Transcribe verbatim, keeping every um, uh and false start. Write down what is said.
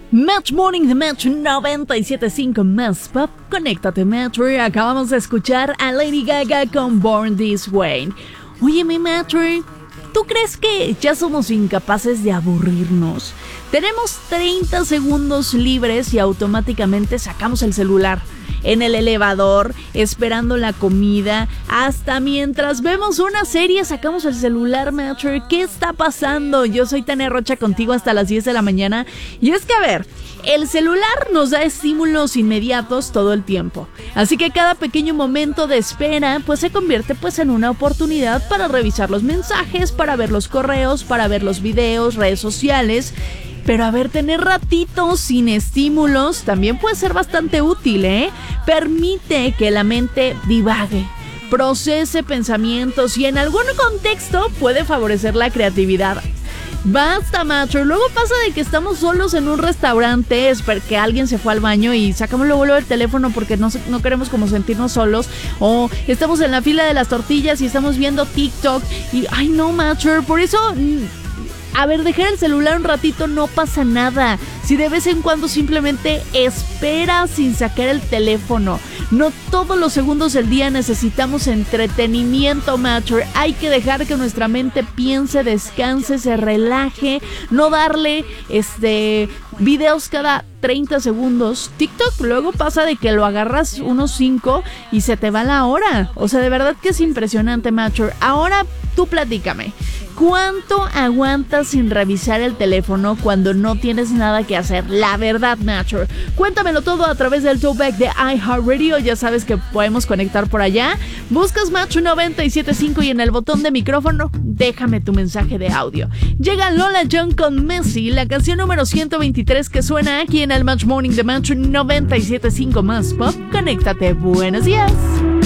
Match Morning de Metro noventa y siete punto cinco más Pop. Conéctate, Metro. Acabamos de escuchar a Lady Gaga con Born This Way. Oye, mi Metro, ¿tú crees que ya somos incapaces de aburrirnos? Tenemos treinta segundos libres y automáticamente sacamos el celular. En el elevador, esperando la comida, hasta mientras vemos una serie sacamos el celular, Metro. ¿Qué está pasando? Yo soy Tania Rocha contigo hasta las diez de la mañana. Y es que, a ver, el celular nos da estímulos inmediatos todo el tiempo. Así que cada pequeño momento de espera pues se convierte pues en una oportunidad para revisar los mensajes, para ver los correos, para ver los videos, redes sociales. Pero a ver, tener ratitos sin estímulos también puede ser bastante útil, ¿eh? Permite que la mente divague, procese pensamientos y en algún contexto puede favorecer la creatividad. Basta, macho. Luego pasa de que estamos solos en un restaurante, es porque alguien se fue al baño y sacamos luego el teléfono porque no, no queremos como sentirnos solos. O estamos en la fila de las tortillas y estamos viendo TikTok y ay no, macho, por eso... A ver, dejar el celular un ratito no pasa nada. Si de vez en cuando simplemente espera sin sacar el teléfono. No todos los segundos del día necesitamos entretenimiento, macho. Hay que dejar que nuestra mente piense, descanse, se relaje. No darle este videos cada treinta segundos. TikTok luego pasa de que lo agarras unos cinco y se te va la hora. O sea, de verdad que es impresionante, macho. Ahora tú platícame. ¿Cuánto aguantas sin revisar el teléfono cuando no tienes nada que hacer? La verdad, macho. Cuéntamelo todo a través del Throwback de iHeartRadio. Ya sabes que podemos conectar por allá. Buscas Macho noventa y siete punto cinco y en el botón de micrófono déjame tu mensaje de audio. Llega Lola Young con Messi, la canción número ciento veintitrés que suena aquí en el Match Morning de Macho noventa y siete punto cinco más Pop. Conéctate. Buenos días.